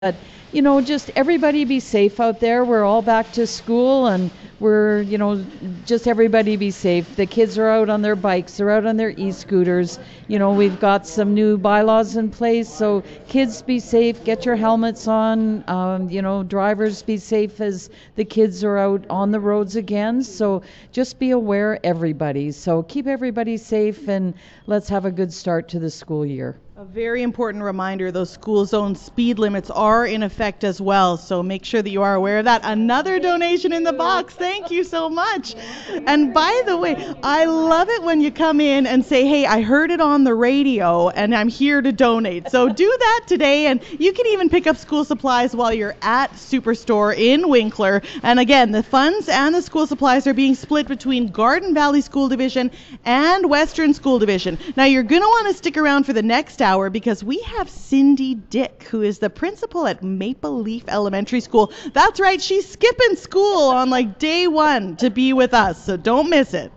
But, just everybody be safe out there. We're all back to school and just everybody be safe. The kids are out on their bikes, they're out on their e-scooters. We've got some new bylaws in place, so kids be safe, get your helmets on. Drivers be safe as the kids are out on the roads again. So just be aware, everybody. So keep everybody safe and let's have a good start to the school year. A very important reminder, those school zone speed limits are in effect as well, so make sure that you are aware of that. Another donation in the box. Thank you so much. And by the way, I love it when you come in and say, hey, I heard it on the radio and I'm here to donate. So do that today, and you can even pick up school supplies while you're at Superstore in Winkler. And again, the funds and the school supplies are being split between Garden Valley School Division and Western School Division. Now, you're going to want to stick around for the next hour because we have Cindy Dick, who is the principal at Maple Leaf Elementary School. That's right, she's skipping school on day one to be with us, so don't miss it.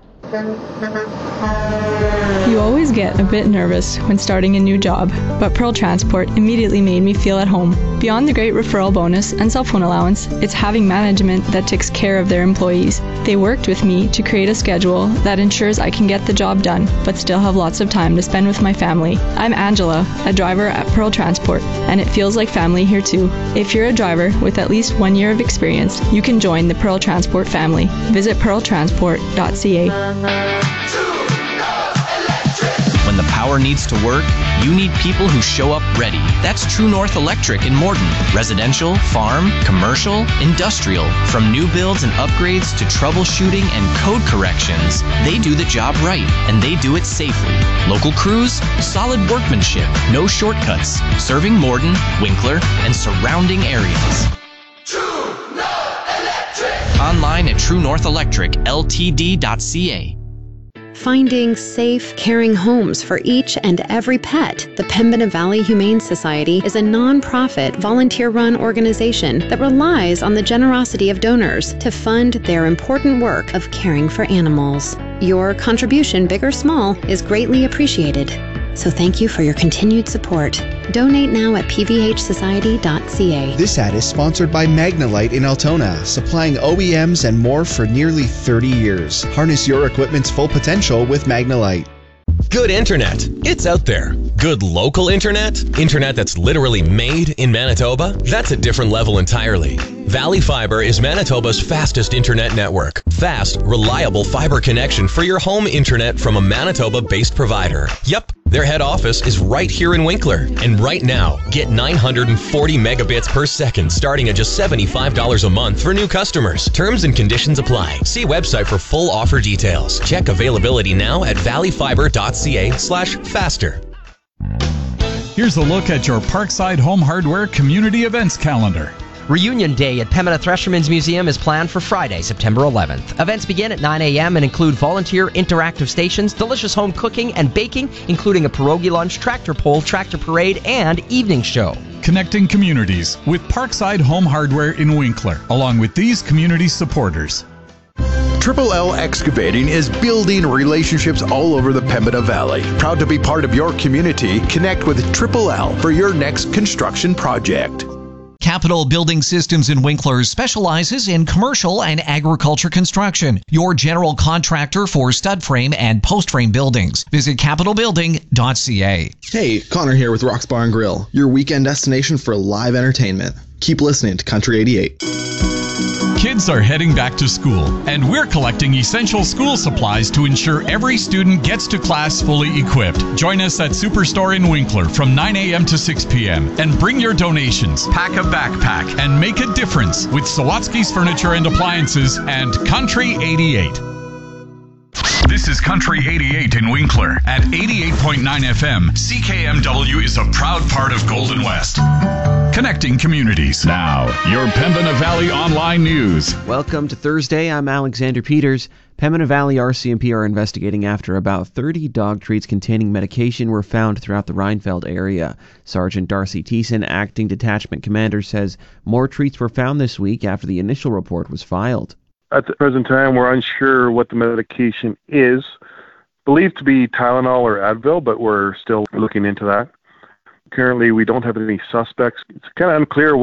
You always get a bit nervous when starting a new job, but Pearl Transport immediately made me feel at home. Beyond the great referral bonus and cell phone allowance, it's having management that takes care of their employees. They worked with me to create a schedule that ensures I can get the job done, but still have lots of time to spend with my family. I'm Angela, a driver at Pearl Transport, and it feels like family here too. If you're a driver with at least 1 year of experience, you can join the Pearl Transport family. Visit pearltransport.ca. When the power needs to work, you need people who show up ready. That's True North Electric in Morton. Residential, farm, commercial, industrial. From new builds and upgrades to troubleshooting and code corrections, they do the job right, and they do it safely. Local crews, solid workmanship, no shortcuts. Serving Morton, Winkler, and surrounding areas. True North Electric! Online at truenorthelectricltd.ca. Finding safe, caring homes for each and every pet, the Pembina Valley Humane Society is a non-profit, volunteer-run organization that relies on the generosity of donors to fund their important work of caring for animals. Your contribution, big or small, is greatly appreciated. So thank you for your continued support. Donate now at pvhsociety.ca. This ad is sponsored by Magnalite in Altona, supplying OEMs and more for nearly 30 years. Harness your equipment's full potential with Magnalite. Good internet. It's out there. Good local internet? Internet that's literally made in Manitoba? That's a different level entirely. Valley Fiber is Manitoba's fastest internet network. Fast, reliable fiber connection for your home internet from a Manitoba-based provider. Yep, their head office is right here in Winkler. And right now, get 940 megabits per second starting at just $75 a month for new customers. Terms and conditions apply. See website for full offer details. Check availability now at valleyfiber.ca/faster. Here's a look at your Parkside Home Hardware Community Events calendar. Reunion Day at Pembina Threshermen's Museum is planned for Friday, September 11th. Events begin at 9 a.m. and include volunteer interactive stations, delicious home cooking and baking, including a pierogi lunch, tractor pull, tractor parade, and evening show. Connecting communities with Parkside Home Hardware in Winkler, along with these community supporters. Triple L Excavating is building relationships all over the Pembina Valley. Proud to be part of your community. Connect with Triple L for your next construction project. Capital Building Systems in Winkler specializes in commercial and agriculture construction. Your general contractor for stud frame and post frame buildings. Visit capitalbuilding.ca. Hey, Connor here with Rock's Bar and Grill, your weekend destination for live entertainment. Keep listening to Country 88. Kids are heading back to school, and we're collecting essential school supplies to ensure every student gets to class fully equipped. Join us at Superstore in Winkler from 9 a.m. to 6 p.m. and bring your donations. Pack a backpack and make a difference with Sawatsky's Furniture and Appliances and Country 88. This is Country 88 in Winkler at 88.9 FM. CKMW is a proud part of Golden West. Connecting communities. Now, your Pembina Valley Online News. Welcome to Thursday. I'm Alexander Peters. Pembina Valley RCMP are investigating after about 30 dog treats containing medication were found throughout the Reinfeld area. Sergeant Darcy Thiessen, acting detachment commander, says more treats were found this week after the initial report was filed. At the present time, we're unsure what the medication is. Believed to be Tylenol or Advil, but we're still looking into that. Currently, we don't have any suspects. It's kind of unclear